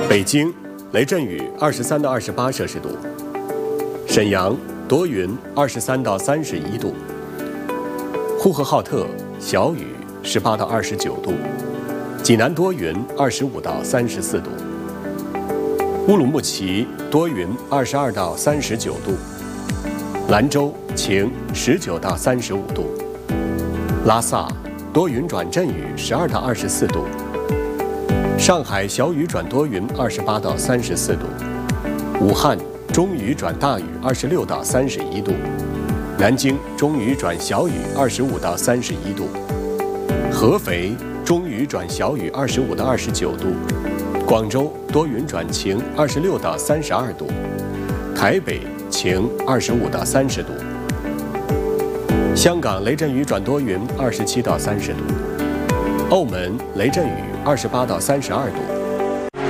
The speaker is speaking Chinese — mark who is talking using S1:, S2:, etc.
S1: 北京雷阵雨23到28摄氏度，沈阳多云23到31度，呼和浩特小雨18到29度，济南多云25到34度，乌鲁木齐多云22到39度，兰州晴19到35度，拉萨多云转阵雨12到24度，上海小雨转多云28到34度，武汉中雨转大雨26到31度，南京中雨转小雨25到31度，合肥中雨转小雨25到29度，广州多云转晴26到32度，台北晴25到30度，香港雷阵雨转多云27到30度，澳门雷阵雨28到32度。